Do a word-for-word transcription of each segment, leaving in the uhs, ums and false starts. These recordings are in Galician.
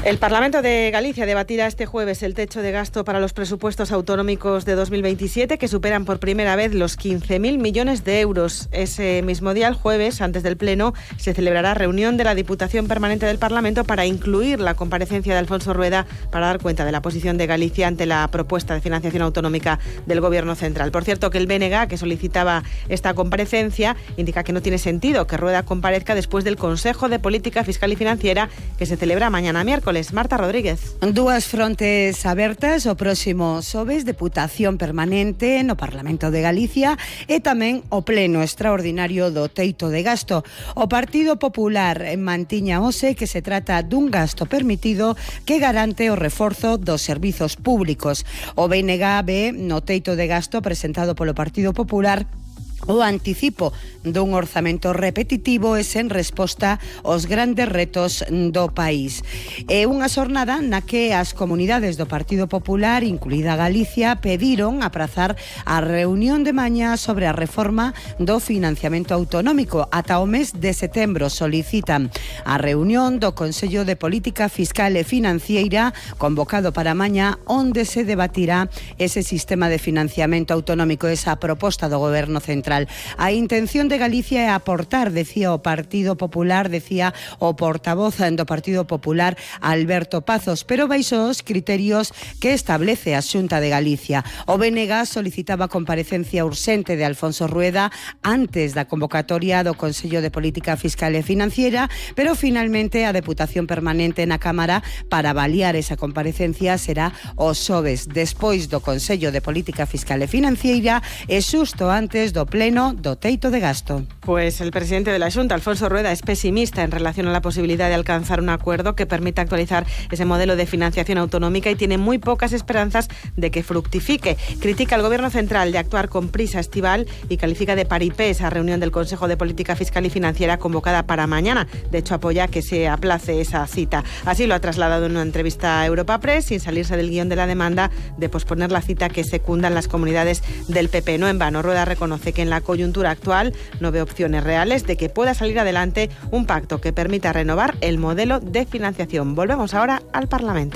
El Parlamento de Galicia debatirá este jueves el techo de gasto para los presupuestos autonómicos de dos mil veintisiete, que superan por primera vez los quince mil millones de euros. Ese mismo día, el jueves, antes del Pleno, se celebrará reunión de la Diputación Permanente del Parlamento para incluir la comparecencia de Alfonso Rueda para dar cuenta de la posición de Galicia ante la propuesta de financiación autonómica del Gobierno central. Por cierto, que el B N G, que solicitaba esta comparecencia, indica que no tiene sentido que Rueda comparezca después del Consejo de Política Fiscal y Financiera que se celebra mañana miércoles. Marta Rodríguez. Dúas frontes abertas o próximo xoves, Deputación Permanente no Parlamento de Galicia e tamén o Pleno Extraordinario do Teito de Gasto. O Partido Popular mantiña hoxe que se trata dun gasto permitido que garante o reforzo dos servizos públicos. O B N G ve no teito de gasto presentado polo Partido Popular o anticipo dun orzamento repetitivo e sen resposta aos grandes retos do país. É unha xornada na que as comunidades do Partido Popular, incluída Galicia, pediron aprazar a reunión de mañá sobre a reforma do financiamento autonómico. Ata o mes de setembro solicitan a reunión do Consello de Política Fiscal e Financiera convocado para mañá, onde se debatirá ese sistema de financiamento autonómico, esa proposta do Goberno central. A intención de Galicia é aportar, decía o Partido Popular, decía o portavoz do Partido Popular, Alberto Pazos, pero baixo os criterios que establece a Xunta de Galicia. O B N G solicitaba comparecencia urxente de Alfonso Rueda antes da convocatoria do Consello de Política Fiscal e Financiera, pero finalmente a Deputación Permanente na Cámara para avaliar esa comparecencia será o xoves, despois do Consello de Política Fiscal e Financiera e xusto antes do Pleno do teito de gasto. Pues el presidente de la Xunta, Alfonso Rueda, es pesimista en relación a la posibilidad de alcanzar un acuerdo que permita actualizar ese modelo de financiación autonómica y tiene muy pocas esperanzas de que fructifique. Critica al Gobierno central de actuar con prisa estival y califica de paripé esa reunión del Consejo de Política Fiscal y Financiera convocada para mañana. De hecho, apoya que se aplace esa cita. Así lo ha trasladado en una entrevista a Europa Press, sin salirse del guión de la demanda de posponer la cita que secundan las comunidades del P P. No en vano, Rueda reconoce que en la coyuntura actual no ve opciones reales de que pueda salir adelante un pacto que permita renovar el modelo de financiación. Volvemos ahora al Parlamento.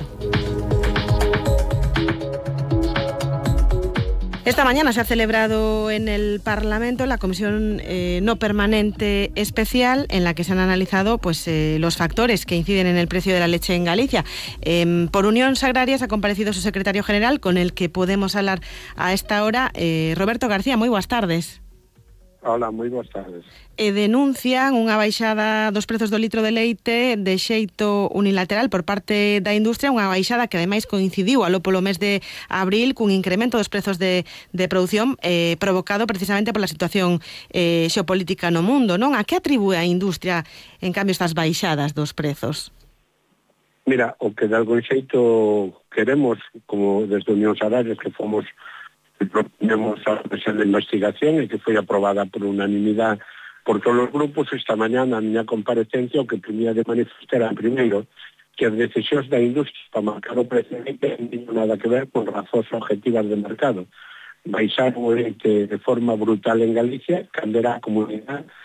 Esta mañana se ha celebrado en el Parlamento la Comisión eh, No Permanente Especial, en la que se han analizado pues, eh, los factores que inciden en el precio de la leche en Galicia. Eh, por Unión Agrarias ha comparecido su secretario general, con el que podemos hablar a esta hora. Eh, Roberto García, moi boas tardes. Hola, moi boas tardes. E denuncian unha baixada dos prezos do litro de leite de xeito unilateral por parte da industria, unha baixada que ademais coincidiu aló polo mes de abril cun incremento dos prezos de, de produción eh, provocado precisamente pola situación eh, xeopolítica no mundo, non? A que atribúe a industria, en cambio, estas baixadas dos prezos? Mira, o que de algún xeito queremos, como desde Unión Agrarias, que fomos proponemos a comisión de investigación e que foi aprobada por unanimidade por todos os grupos, esta mañá na miña comparecencia o que primía de manifestar era primeiro que as decisións da industria para marcar o precio non teñen nada que ver con razóns objetivas de mercado. Baixar o leite de forma brutal en Galicia, cando era a comunidade